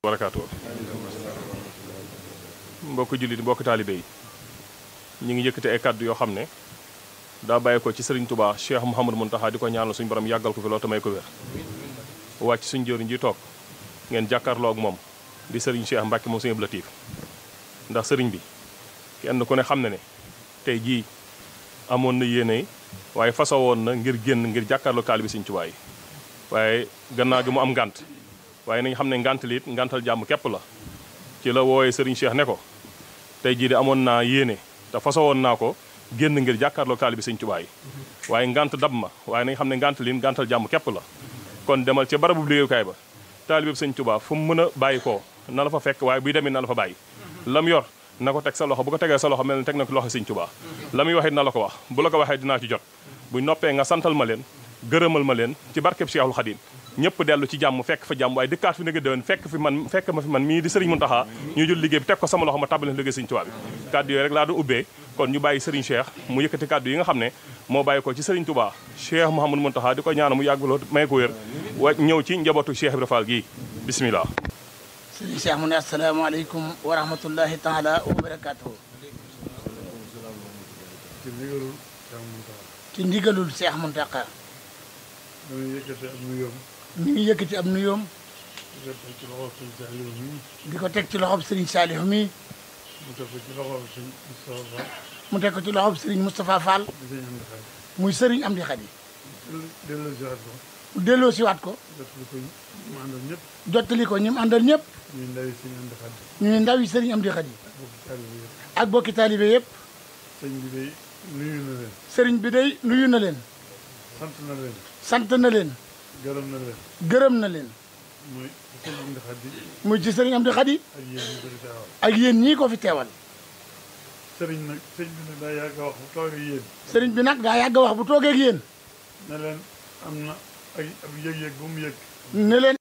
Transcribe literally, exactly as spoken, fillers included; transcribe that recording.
barakaatu. mbokk jullit mbokk taalibe yi ñu ngi yëkkati ay kàddu yoo xam ne daa bàyyi ko ci Serigne Touba Cheikh Mouhamadou Mountakha di ko ñaanal suñu borom yàggal ko fi loolu te may ko wér. wàcc suñu jëriñ ji toog ngeen jàkkaarloo ak moom di Serigne Cheikh Mbacke moom Sëñ Latif ndax Serigne bi kenn ku ne xam ne ne tey jii amoon na yéene waaye fasoo woon na ngir génn ngir jàkkaarloo taalibe Sëñ Touba yi waaye gannaaw gi mu am ngànt waaye nañ xam ne ngànt li it ngàntal jàmm képp la ci la wooyee Serigne Cheikh ne ko tey jii de amoon naa yéene te fasoo woon naa ko génn ngir jàkkaarloo taalibe Sëñ Touba yi waaye ngànt dab ma waaye nañ xam ne ngànt li ngàntal jàmm képp la kon demal ca barabu liggéeyukaay ba taalibe Sëñ Touba fu mu mën a bàyyi koo na la fa fekk waaye buy demee na la fa bàyyi lam yor na ko teg sa loxo bu ko tegee sa loxo mel ne teg na ko loxo Sëñ Touba la muy waxee na la ko wax bu la ko waxee dinaa ci jot bu noppee nga santal ma leen gërëmal ma leen ci barkeb Cheikhul Khadim ñëpp dellu ci jàmm fekk fa jàmm waaye dëkkaat fi na nga déwén fekk fi man fekk ma fi man mii di Serigne Mountakha ñu jël liggéey bi teg ko sama loxo ma tàbbal liggéey Sëñ Touba bi kàddu yooyu rek laa doon ubbee kon ñu bàyyi Serigne Cheikh mu yëkkati kàddu yi nga xam ne moo bàyyi ko ci Serigne Touba Cheikh Mouhamadou Mountakha di ko ñaana mu yàgg loo may ko wér wa ñëw ci njabootu Cheikh Ibra Fall gii bismillah. Serigne Cheikh mu ne asalaamaaleykum wa rahmatullahi taala wa barakaatuhu. ci ndigalul Cheikh Mountakha. mi ngi yëkkati ab nuyoom. di ko teg ci loxob Serigne Saliou mi. mu teg ko ci loxob Serigne Moustapha Fall. muy Serigne Amdi Khady. mu delloo si waat ko. jottali ko ñi mu àndal ñëpp. ñuy ndaw yi Serigne Amdi Khady. ak bokki taalibe yëpp. Serigne bi day nuyu na leen. sant na leen. sant na leen. gërëm na leen. gërëm na leen. muy Serigne Amdi Khady. muy ci Serigne Amdi Khady. ak yéen ñi ko fi teewal. ak yéen ñii ko fi teewal. Serigne nag Serigne bi nag daa yàgg a wax bu toogee ak yéen. Serigne bi nag daa yàgg a wax bu toogee ak yéen. ne leen am na ay ab yëg-yëg bu mu yëg. ne leen